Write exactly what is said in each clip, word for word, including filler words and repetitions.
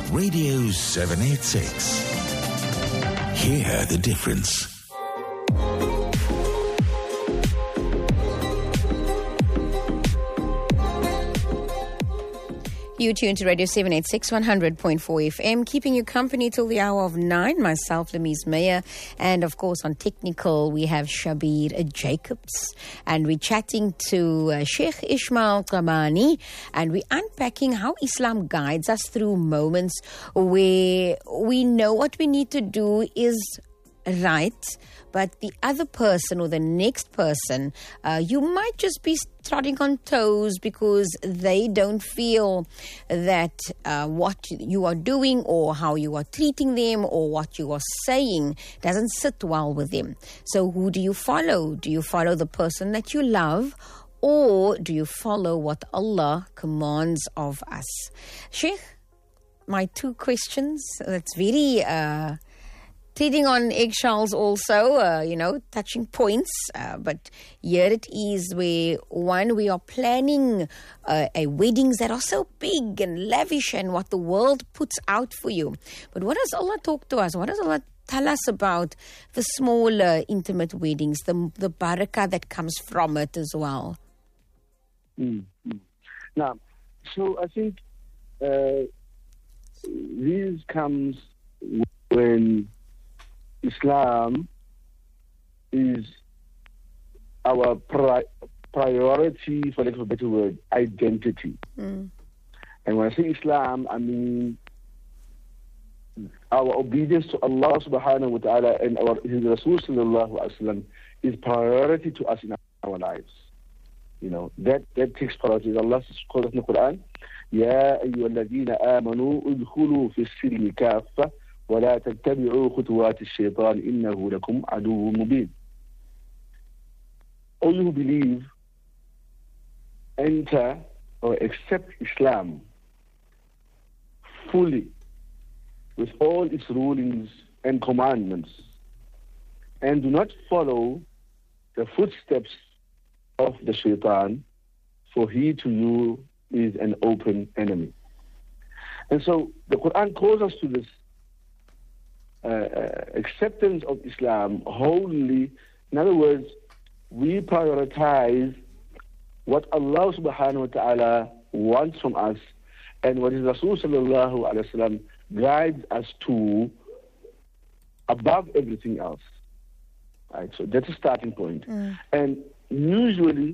Radio seven eighty-six. Hear the difference. You tune to Radio seven eighty-six, one hundred point four F M, keeping you company till the hour of nine. Myself, Lamise Meyer, and of course on technical we have Shabir Jacobs, and we're chatting to uh, Sheikh Ismail Qabani, and we're unpacking how Islam guides us through moments where we know what we need to do is right, but the other person or the next person, uh, you might just be trotting on toes because they don't feel that uh, what you are doing or how you are treating them or what you are saying doesn't sit well with them. So who do you follow? Do you follow the person that you love, or do you follow what Allah commands of us? Sheikh, my two questions, that's very... Uh, Treading on eggshells also, uh, you know, touching points. Uh, but here it is where, one, we are planning uh, a weddings that are so big and lavish and what the world puts out for you. But what does Allah talk to us? What does Allah tell us about the smaller, intimate weddings, the, the barakah that comes from it as well? Mm-hmm. Now, so I think uh, this comes when Islam is our pri- priority, for lack of a better word, identity. Mm. And when I say Islam, I mean our obedience to Allah subhanahu wa ta'ala and our His Rasul sallallahu alaihi wasallam is priority to us in our lives. You know, that, that takes priority. Allah calls us in the Quran, يَا أَيُّهَا الَّذِينَ آمَنُوا اُدْخُلُوا فِي السِّلْمِ كَافَّةً ولا تتبعوا خطوات الشيطان إنه لكم عدو مبين. All you who believe, enter or accept Islam fully with all its rulings and commandments, and do not follow the footsteps of the shaitan, for he to you is an open enemy. And so the Quran calls us to this Uh, uh, acceptance of Islam wholly. In other words, we prioritize what Allah subhanahu wa ta'ala wants from us and what His Rasul sallallahu alayhi wa sallam guides us to above everything else. Right, so that's a starting point. Mm. And usually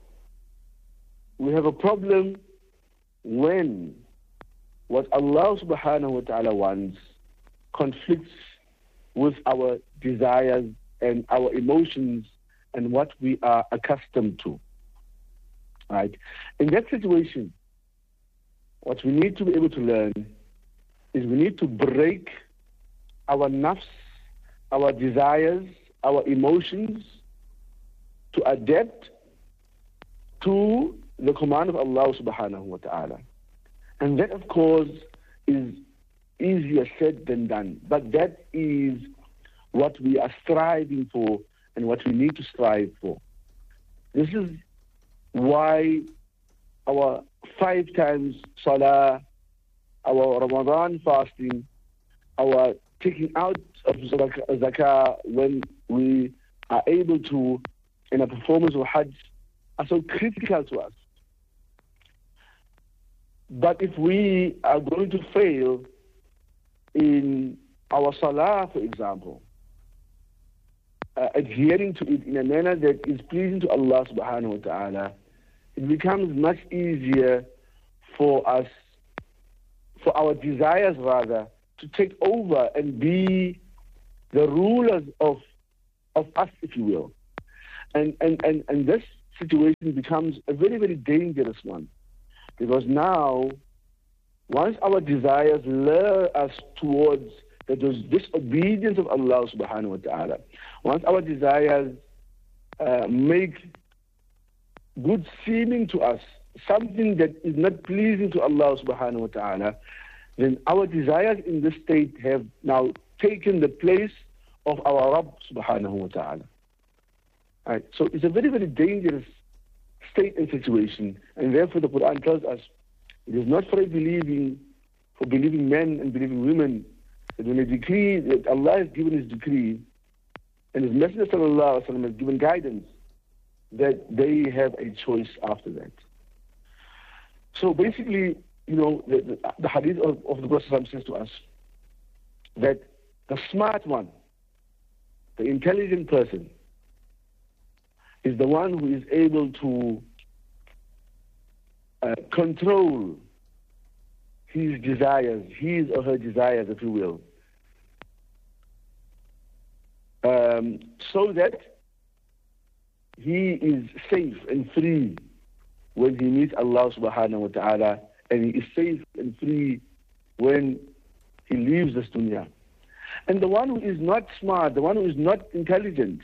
we have a problem when what Allah subhanahu wa ta'ala wants conflicts with our desires and our emotions and what we are accustomed to. Right? In that situation, what we need to be able to learn is we need to break our nafs, our desires, our emotions to adapt to the command of Allah subhanahu wa ta'ala. And that, of course, is easier said than done. But that is what we are striving for and what we need to strive for. This is why our five times salah, our Ramadan fasting, our taking out of zakah when we are able to, in a performance of Hajj, are so critical to us. But if we are going to fail in our salah, for example, uh, adhering to it in a manner that is pleasing to Allah subhanahu wa ta'ala, it becomes much easier for us, for our desires rather, to take over and be the rulers of of us, if you will. And, and, and, and this situation becomes a very, very dangerous one. Because now, once our desires lure us towards the disobedience of Allah subhanahu wa ta'ala, once our desires uh, make good seeming to us something that is not pleasing to Allah subhanahu wa ta'ala, then our desires in this state have now taken the place of our Rabb subhanahu wa ta'ala. Right? So it's a very, very dangerous state and situation, and therefore the Quran tells us it is not for a believing for believing men and believing women, that when a decree, that Allah has given His decree, and His Messenger sallallahu alaihi wasallam has given guidance, that they have a choice after that. So basically, you know, the, the, the hadith of, of the Prophet says to us that the smart one, the intelligent person, is the one who is able to uh, control his desires, his or her desires, if you will, um, so that he is safe and free when he meets Allah subhanahu wa ta'ala, and he is safe and free when he leaves this dunya. And the one who is not smart, the one who is not intelligent,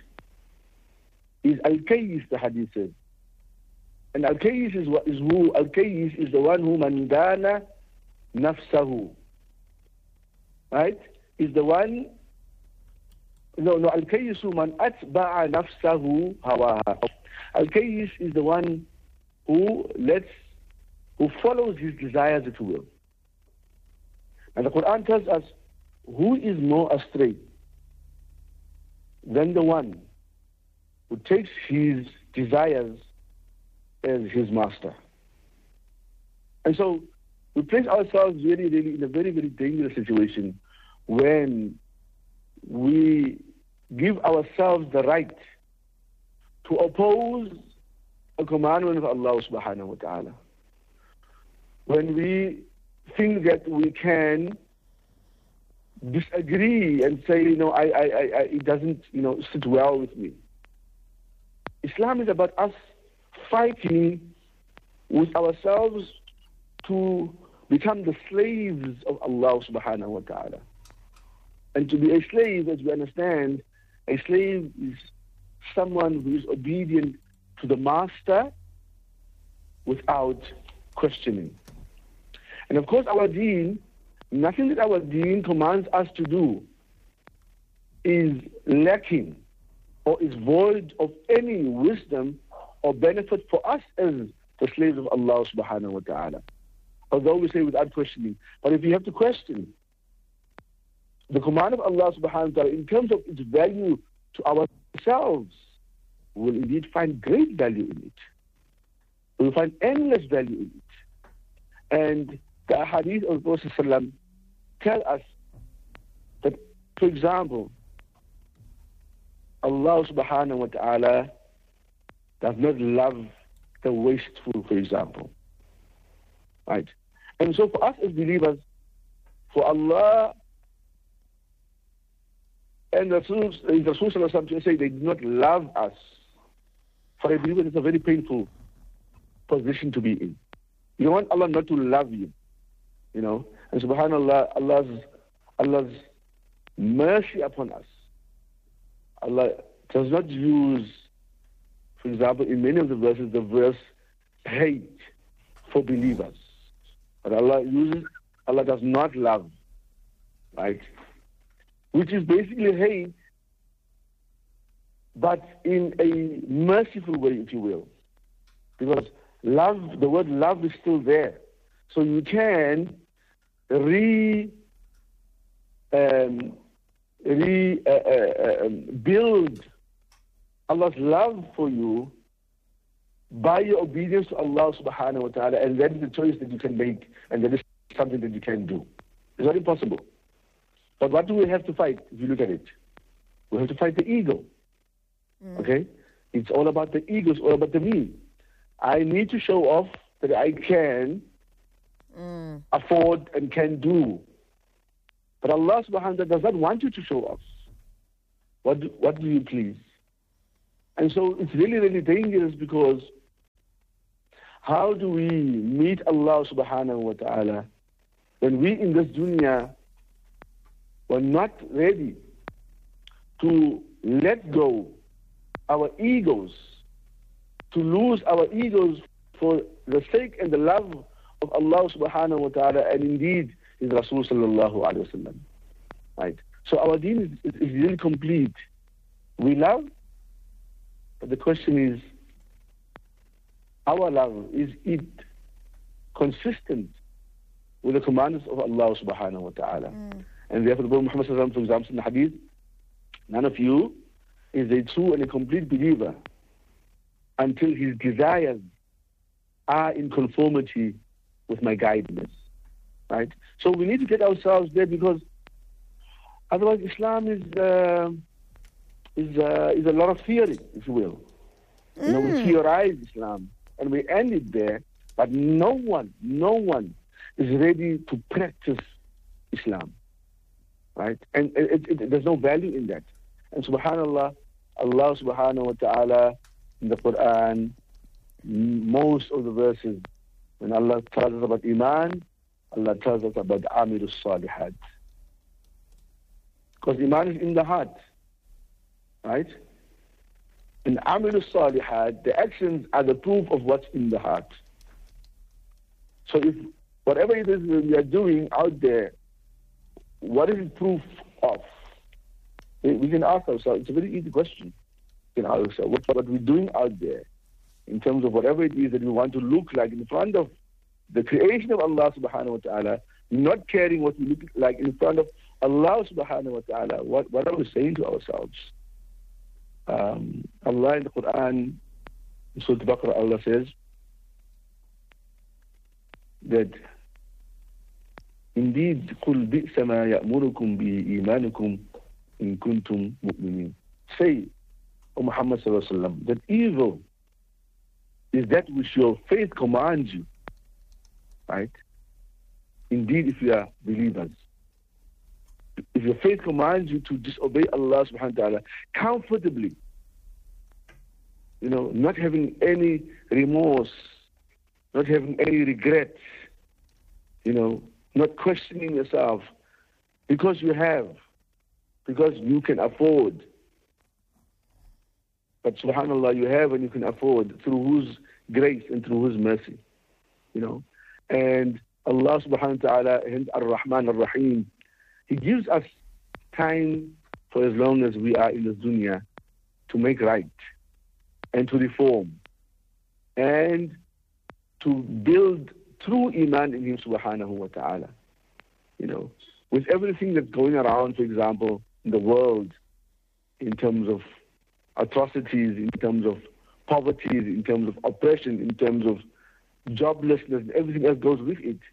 is Al-Kayyis, the hadith says. And Al-Kayyis is, is who? Al-Kayyis is the one who man dana nafsahu. Right? Is the one, no, no, Al-Kayyisu man atba'a nafsahu hawaha. Al-Kayyis is the one who lets, who follows his desires, if you will. And the Quran tells us, who is more astray than the one who takes his desires as his master? And so we place ourselves really, really in a very, very dangerous situation when we give ourselves the right to oppose a commandment of Allah subhanahu wa ta'ala. When we think that we can disagree and say, you know, I, I, I, it doesn't, you know, sit well with me. Islam is about us fighting with ourselves to become the slaves of Allah subhanahu wa ta'ala. And to be a slave, as we understand, a slave is someone who is obedient to the master without questioning. And of course, our deen, nothing that our deen commands us to do is lacking or is void of any wisdom or benefit for us as the slaves of Allah subhanahu wa ta'ala. Although we say without questioning. But if you have to question the command of Allah subhanahu wa ta'ala in terms of its value to ourselves, we will indeed find great value in it. We will find endless value in it. And the hadith of the Prophet ﷺ tell us that, for example, Allah subhanahu wa ta'ala does not love the wasteful, for example. Right? And so for us as believers, for Allah and the Rasul sallallahu alaihi wasallam say they do not love us, for a believer it's a very painful position to be in. You don't want Allah not to love you. You know, and subhanAllah, Allah's, Allah's mercy upon us. Allah does not use, for example, in many of the verses, the verse hate for believers. But Allah uses, Allah does not love, right? Which is basically hate, but in a merciful way, if you will. Because love, the word love is still there. So you can re, um, re uh, uh, um, build Allah's love for you by your obedience to Allah subhanahu wa ta'ala, and that is the choice that you can make, and that is something that you can do. It's not impossible. But what do we have to fight if you look at it? We have to fight the ego. Mm. Okay? It's all about the ego, it's all about the me. I need to show off that I can mm. afford and can do. But Allah subhanahu wa ta'ala does not want you to show off. What do, what do you please? And so it's really, really dangerous, because how do we meet Allah subhanahu wa ta'ala when we in this dunya were not ready to let go our egos, to lose our egos for the sake and the love of Allah subhanahu wa ta'ala, and indeed His Rasul sallallahu alayhi wa sallam. Right? So our deen is, is really complete. We love, but the question is, our love, is it consistent with the commandments of Allah subhanahu wa ta'ala. Mm. And therefore the Prophet Muhammad sallallahu alaihi wasallam, for example, in the hadith, none of you is a true and a complete believer until his desires are in conformity with my guidance. Right? So we need to get ourselves there, because otherwise Islam is uh, is uh, is a lot of theory, if you will. Mm. You know, we theorize Islam and we end it there, but no one, no one is ready to practice Islam. Right? And it, it, it, there's no value in that. And subhanAllah, Allah subhanahu wa ta'ala in the Quran, most of the verses, when Allah tells us about Iman, Allah tells us about Amilus Salihat. Because Iman is in the heart. Right? In Amilus Salihat, the actions are the proof of what's in the heart. So if whatever it is we are doing out there, what is it proof of? We can ask ourselves, it's a very easy question. We can ask ourselves, what, what we're doing out there in terms of whatever it is that we want to look like in front of the creation of Allah subhanahu wa ta'ala, not caring what we look like in front of Allah subhanahu wa ta'ala. What, what are we saying to ourselves? Um, Allah in the Quran, in Surah Al-Baqarah, Allah says that indeed, قُلْ بِئْسَ مَا يَأْمُرُكُمْ بِهِ إِيمَانُكُمْ إِن كُنتُم مُؤْمِنِينَ. Say, O Muhammad sallallahu alaihi wasallam, that evil is that which your faith commands you. Right? Indeed, if you are believers. If your faith commands you to disobey Allah subhanahu wa ta'ala comfortably, you know, not having any remorse, not having any regret, you know, not questioning yourself, because you have, because you can afford. But subhanAllah, you have and you can afford, through whose grace and through whose mercy, you know. And Allah subhanahu wa ta'ala, Ar-Rahman Ar-Rahim, He gives us time for as long as we are in this dunya to make right and to reform and to build true iman in Him subhanahu wa ta'ala. You know, with everything that's going around, for example, in the world, in terms of atrocities, in terms of poverty, in terms of oppression, in terms of joblessness, everything else goes with it.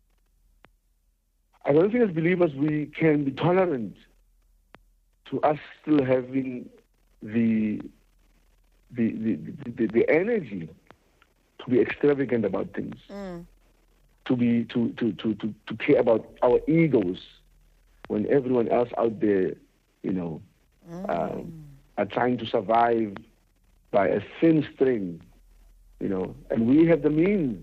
I don't think as believers we can be tolerant to us still having the the the, the, the energy to be extravagant about things, mm. to be to, to, to, to, to care about our egos when everyone else out there, you know, mm. um, are trying to survive by a thin string, you know, and we have the means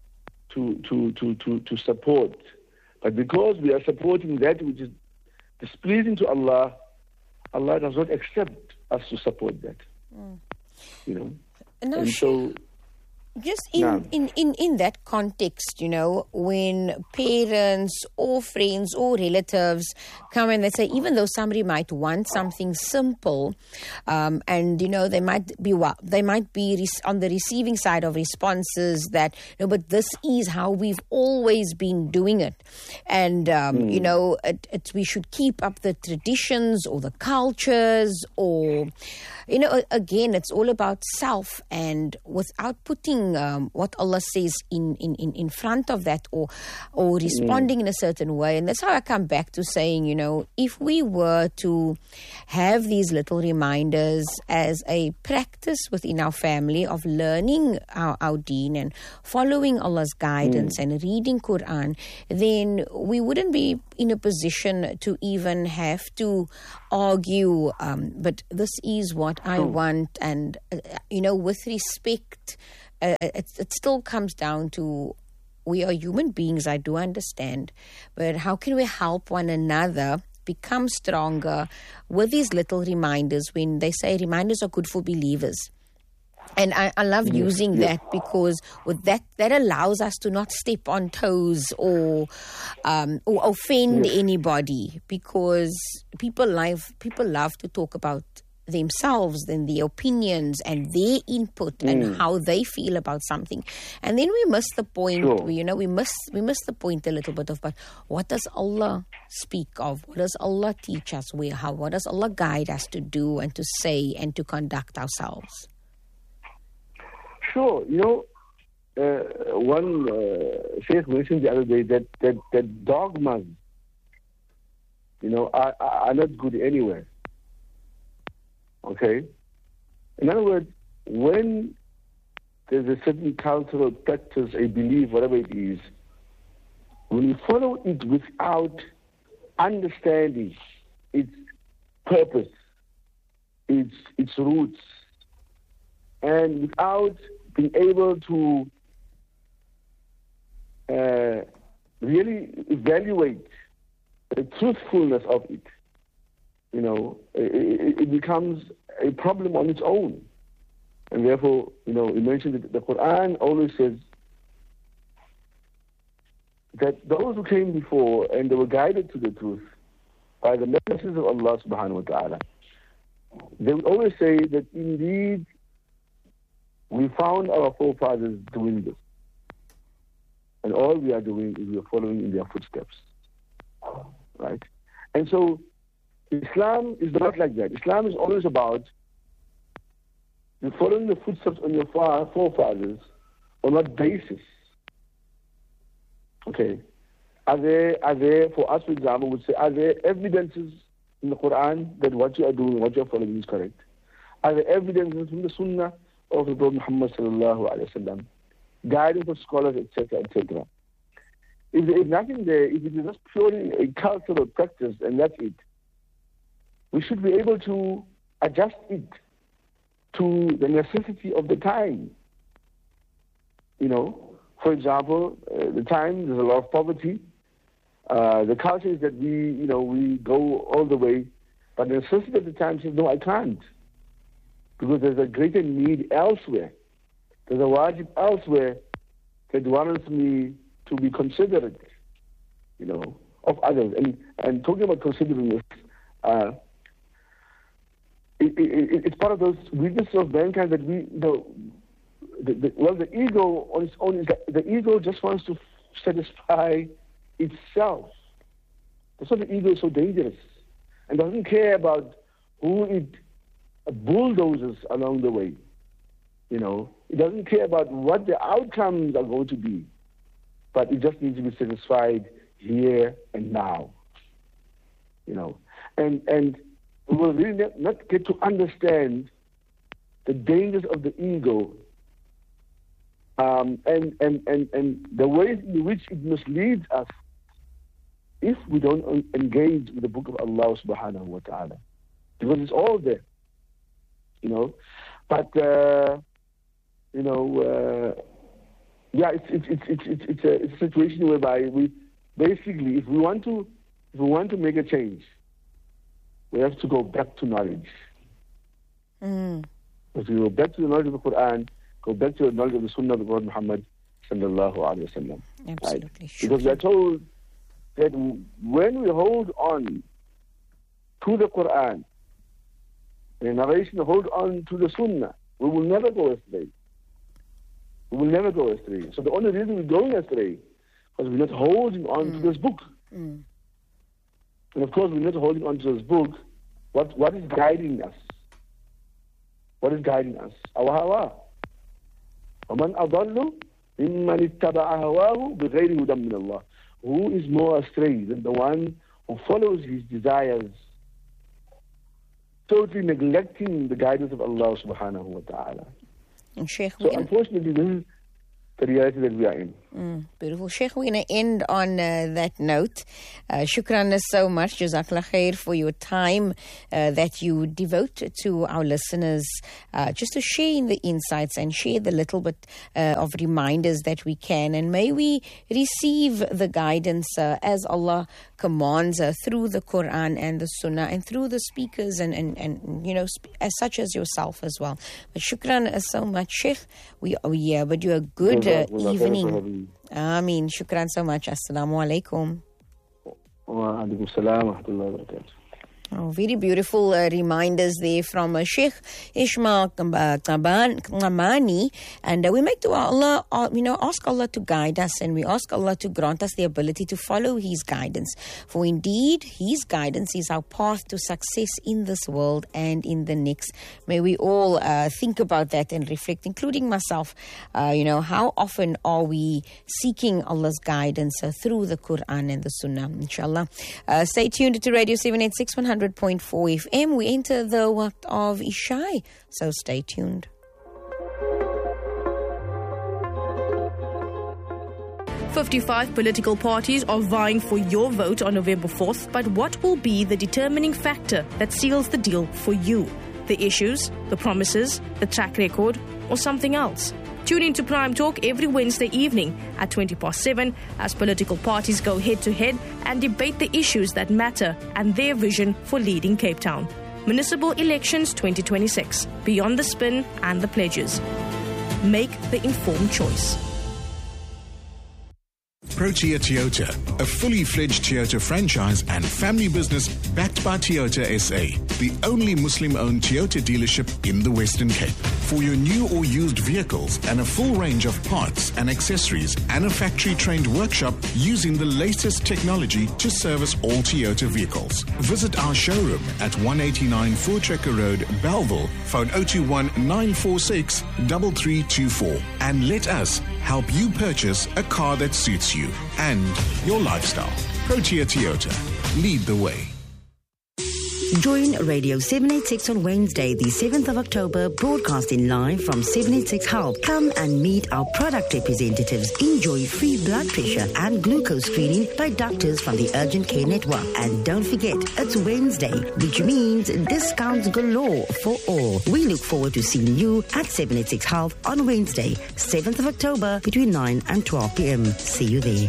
to to to to, to support. But because we are supporting that which is displeasing to Allah, Allah does not accept us to support that. Mm. You know? No, and so... Just in, in, in, in that context, you know, when parents or friends or relatives come and they say, even though somebody might want something simple, um, and, you know, they might be well, they might be res- on the receiving side of responses that, you know, but this is how we've always been doing it. And, um, mm. you know, it, it, we should keep up the traditions or the cultures or, you know, again, it's all about self, and without putting Um, what Allah says in, in, in front of that, or or responding mm. in a certain way. And that's how I come back to saying, you know, if we were to have these little reminders as a practice within our family of learning our, our deen and following Allah's guidance mm. and reading Quran, then we wouldn't be in a position to even have to argue, um, but this is what I want, and, uh, you know, with respect. Uh, it, it still comes down to, we are human beings, I do understand, but how can we help one another become stronger with these little reminders? When they say reminders are good for believers. And I, I love yes, using yes. that, because with that, that allows us to not step on toes or um, or offend yes. anybody, because people love, people love to talk about themselves, then their opinions and their input mm. and how they feel about something. And then we miss the point, Sure. you know, we miss, we miss the point a little bit of, but what does Allah speak of? What does Allah teach us? Where, how, what does Allah guide us to do and to say and to conduct ourselves? Sure. You know, uh, one uh, Sheikh mentioned the other day that, that, that dogmas, you know, are, are not good anywhere. Okay? In other words, when there's a certain cultural practice, a belief, whatever it is, when you follow it without understanding its purpose, its its roots, and without being able to uh, really evaluate the truthfulness of it, you know, it, it becomes a problem on its own. And therefore, you know, you mentioned that the Quran always says that those who came before and they were guided to the truth by the messages of Allah subhanahu wa ta'ala, they would always say that indeed we found our forefathers doing this. And all we are doing is we are following in their footsteps. Right? And so Islam is not like that. Islam is always about following the footsteps on your forefathers. On what basis? Okay. Are there, are there, for us, for example, would say, are there evidences in the Quran that what you are doing, what you are following is correct? Are there evidences from the Sunnah of the Prophet Muhammad sallallahu alaihi wasallam, guidance of scholars, et cetera, et cetera? If there is nothing there, if it is just purely a cultural practice and that's it, we should be able to adjust it to the necessity of the time. You know, for example, uh, the time, there's a lot of poverty. Uh, the culture is that we, you know, we go all the way, but the necessity of the time says, no, I can't. Because there's a greater need elsewhere. There's a wajib elsewhere that warrants me to be considerate, you know, of others. And and talking about considering this, uh, it, it, it's part of those weaknesses of mankind that we, you know, the, the, well, the ego on its own is that the ego just wants to satisfy itself. That's why the ego is so dangerous, and doesn't care about who it bulldozes along the way. You know, it doesn't care about what the outcomes are going to be, but it just needs to be satisfied here and now. You know, and and we will really not get to understand the dangers of the ego um, and, and, and, and the ways in which it misleads us if we don't engage with the book of Allah subhanahu wa ta'ala. Because it's all there. You know, but uh, you know, uh, yeah, it's it's it's it's it's it's a, it's a situation whereby we basically, if we want to, if we want to make a change, we have to go back to knowledge. Mm. If we go back to the knowledge of the Quran, go back to the knowledge of the Sunnah of the Prophet Muhammad sallallahu alaihi wasallam. Absolutely, right? sure. Because we are told that when we hold on to the Quran, the narration hold on to the Sunnah, we will never go astray. We will never go astray. So the only reason we're going astray because we're not holding on mm. to this book. Mm. And of course, we're not holding on to this book. What what is guiding us? What is guiding us? Our hawa. وَمَنْ أَضَلُّ مِمَّنِ اتَّبَعَ هَوَاهُ بِغَيْرِ هُدًى مِّنَ اللَّهِ. Who is more astray than the one who follows his desires, totally neglecting the guidance of Allah subhanahu wa ta'ala. And Sheikh, so unfortunately, this is the reality that we are in. Mm, beautiful. Sheikh, we're going to end on uh, that note. Uh, shukran so much, Jazakallah khair, for your time uh, that you devote to our listeners, uh, just to share in the insights and share the little bit uh, of reminders that we can. And may we receive the guidance uh, as Allah commands uh, through the Quran and the Sunnah and through the speakers and, and, and you know, sp- as such as yourself as well. But shukran so much, Sheikh. We, we uh, bid you a good uh, evening. Ameen. Shukran so much. Assalamu alaikum. Wa alaikum salam wa rahmatullahi wa barakatuh. Oh, very beautiful uh, reminders there from uh, Sheikh Ismail Kamani. And uh, we make dua Allah, uh, you know, ask Allah to guide us, and we ask Allah to grant us the ability to follow His guidance. For indeed, His guidance is our path to success in this world and in the next. May we all uh, think about that and reflect, including myself. Uh, you know, how often are we seeking Allah's guidance uh, through the Quran and the Sunnah, inshallah. Uh, stay tuned to Radio seven eighty-six, one hundred point four F M. We enter the waqt of Isha, so stay tuned. fifty-five political parties are vying for your vote on November fourth, but what will be the determining factor that seals the deal for you? The issues, the promises, the track record, or something else? Tune in to Prime Talk every Wednesday evening at twenty past seven as political parties go head-to-head and debate the issues that matter and their vision for leading Cape Town. Municipal Elections twenty twenty-six, beyond the spin and the pledges. Make the informed choice. Protea Toyota, a fully fledged Toyota franchise and family business backed by Toyota S A, the only Muslim-owned Toyota dealership in the Western Cape. For your new or used vehicles and a full range of parts and accessories and a factory-trained workshop using the latest technology to service all Toyota vehicles. Visit our showroom at one eighty-nine Voortrekker Road, Bellville, phone zero two one, nine four six, three three two four, and let us help you purchase a car that suits you and your lifestyle. Protea Toyota. Lead the way. Join Radio seven eighty-six on Wednesday, the seventh of October, broadcasting live from seven eighty-six Health. Come and meet our product representatives. Enjoy free blood pressure and glucose screening by doctors from the Urgent Care Network. And don't forget, it's Wednesday, which means discounts galore for all. We look forward to seeing you at seven eighty-six Health on Wednesday, seventh of October, between nine and twelve p.m. See you there.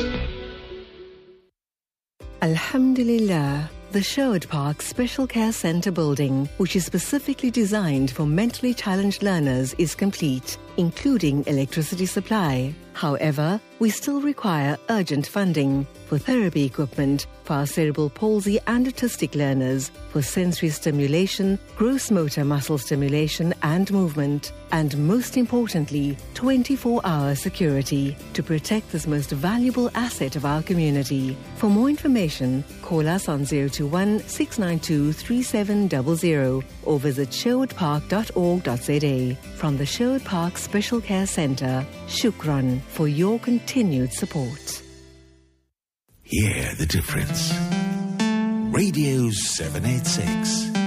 Alhamdulillah. The Sherwood Park Special Care Centre building, which is specifically designed for mentally challenged learners, is complete, including electricity supply. However, we still require urgent funding for therapy equipment for our cerebral palsy and autistic learners, for sensory stimulation, gross motor muscle stimulation and movement, and most importantly, twenty-four hour security to protect this most valuable asset of our community. For more information, call us on zero two one, six nine two, three seven zero zero or visit sherwood park dot org dot z a. From the Sherwood Park Special Care Centre, Shukran for your continued support. Hear the difference. Radio seven eighty-six.